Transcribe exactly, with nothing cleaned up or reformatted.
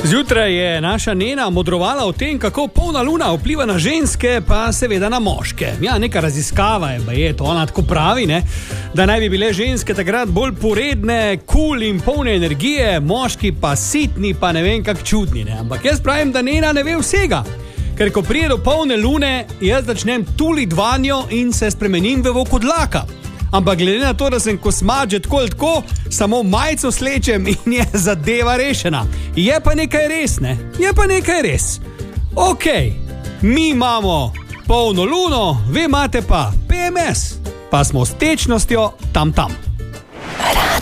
Zjutraj je naša Nena modrovala o tem, kako polna luna vpliva na ženske, pa seveda na moške. Ja, neka raziskava je, je to ona tako pravi, ne? Da naj bi bile ženske takrat bolj poredne, cool in polne energije, moški pa sitni, pa ne vem kak čudni. Ne? Ampak jaz pravim, da Nena ne ve vsega. Ker ko prije do polne lune, jaz začnem tuliti vanjo in se spremenim v vokodlaka. Ampak glede na to, da sem kosmat že tako ali tako, samo majico slečem in je zadeva rešena. Je pa nekaj res, ne? Je pa nekaj res. Ok, mi imamo polno luno, vi imate pa P M S, pa smo s tečnostjo tam tam.